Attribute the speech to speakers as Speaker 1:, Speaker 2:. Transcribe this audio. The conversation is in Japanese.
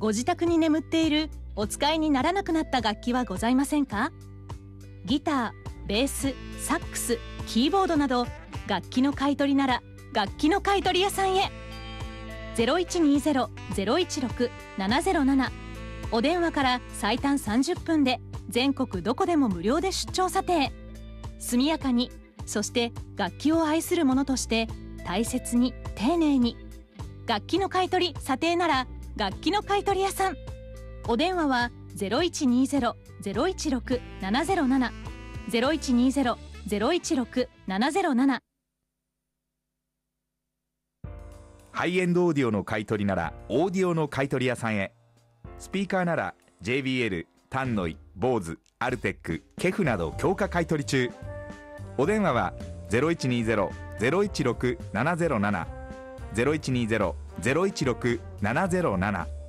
Speaker 1: ご自宅に眠っているお使いにならなくなった楽器はございませんか？ギター、ベース、サックス、キーボードなど楽器の買い取りなら楽器の買い取り屋さんへ。0120-016-707、お電話から最短30分で全国どこでも無料で出張査定。速やかに、そして楽器を愛する者として大切に丁寧に。楽器の買い取り査定なら楽器の買い取り屋さん。お電話は 0120-016-707 0120-016-707。
Speaker 2: ハイエンドオーディオの買い取りならオーディオの買い取り屋さんへ。スピーカーなら JBL、タンノイ、ボーズ、アルテック、ケフなど強化買い取り中。お電話は 0120-016-707 0120-016-707